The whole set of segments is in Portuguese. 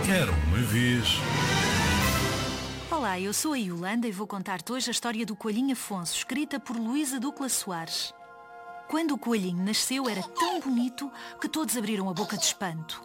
Era uma vez. Olá, eu sou a Yolanda e vou contar-te hoje a história do Coelhinho Afonso, escrita por Luísa Ducla Soares. Quando o coelhinho nasceu era tão bonito que todos abriram a boca de espanto.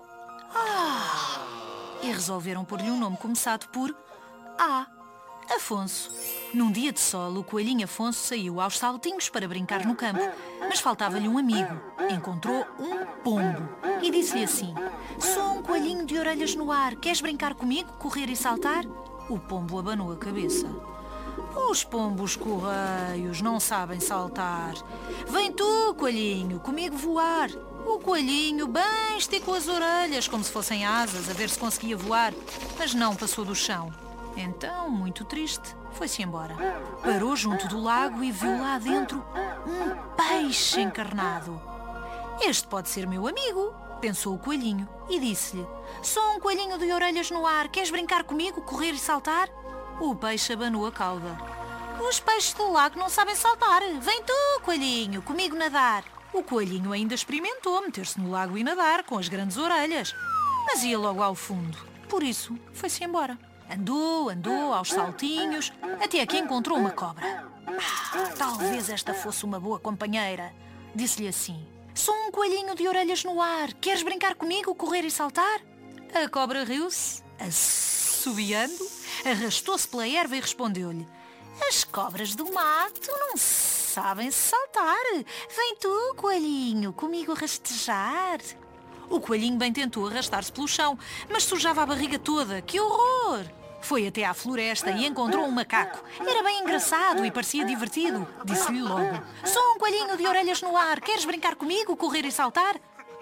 E resolveram pôr-lhe um nome começado por A. Afonso. Num dia de sol, o coelhinho Afonso saiu aos saltinhos para brincar no campo, mas faltava-lhe um amigo. Encontrou um pombo e disse-lhe assim: "Sou um coelhinho de orelhas no ar, queres brincar comigo, correr e saltar?" O pombo abanou a cabeça. "Os pombos correios não sabem saltar. Vem tu, coelhinho, comigo voar." O coelhinho bem esticou as orelhas como se fossem asas, a ver se conseguia voar, mas não passou do chão. Então, muito triste, foi-se embora. Parou junto do lago e viu lá dentro um peixe encarnado. "Este pode ser meu amigo", pensou o coelhinho e disse-lhe: "Sou um coelhinho de orelhas no ar, queres brincar comigo, correr e saltar?" O peixe abanou a cauda. "Os peixes do lago não sabem saltar. Vem tu, coelhinho, comigo nadar." O coelhinho ainda experimentou meter-se no lago e nadar com as grandes orelhas, mas ia logo ao fundo. Por isso, foi-se embora. Andou aos saltinhos, até que encontrou uma cobra. Talvez esta fosse uma boa companheira. Disse-lhe assim: "Sou um coelhinho de orelhas no ar, queres brincar comigo, correr e saltar?" A cobra riu-se, assobiando, arrastou-se pela erva e respondeu-lhe: "As cobras do mato não sabem saltar. Vem tu, coelhinho, comigo rastejar." O coelhinho bem tentou arrastar-se pelo chão, mas sujava a barriga toda. Que horror! Foi até à floresta e encontrou um macaco. Era bem engraçado e parecia divertido. Disse-lhe logo: "Sou um coelhinho de orelhas no ar, queres brincar comigo, correr e saltar?"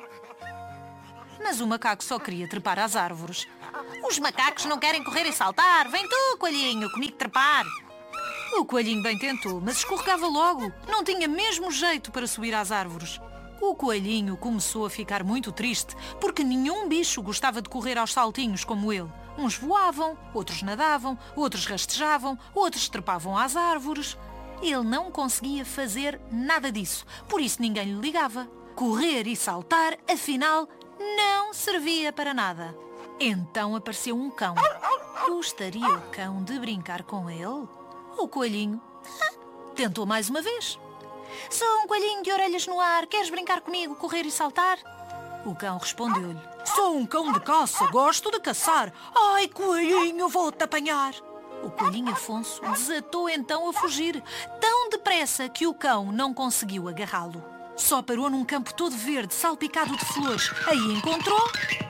Mas o macaco só queria trepar às árvores. "Os macacos não querem correr e saltar. Vem tu, coelhinho, comigo trepar." O coelhinho bem tentou, mas escorregava logo. Não tinha mesmo jeito para subir às árvores. O coelhinho começou a ficar muito triste, porque nenhum bicho gostava de correr aos saltinhos como ele. Uns voavam, outros nadavam, outros rastejavam, outros trepavam às árvores. Ele não conseguia fazer nada disso, por isso ninguém lhe ligava. Correr e saltar, afinal, não servia para nada. Então apareceu um cão. Gostaria o cão de brincar com ele? O coelhinho tentou mais uma vez. "Sou um coelhinho de orelhas no ar, queres brincar comigo, correr e saltar?" O cão respondeu-lhe: "Sou um cão de caça, gosto de caçar. Ai, coelhinho, vou-te apanhar." O coelhinho Afonso desatou então a fugir, tão depressa que o cão não conseguiu agarrá-lo. Só parou num campo todo verde, salpicado de flores. Aí encontrou...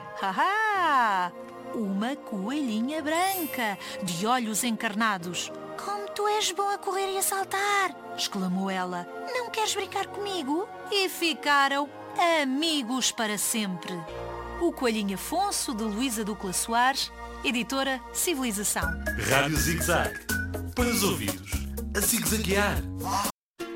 uma coelhinha branca, de olhos encarnados. "Como tu és bom a correr e a saltar!" exclamou ela. "Não queres brincar comigo?" E ficaram amigos para sempre. O Coelhinho Afonso, de Luísa Ducla Soares, editora Civilização. Rádio Zig Zag. Para os ouvidos, a zig-zaguear.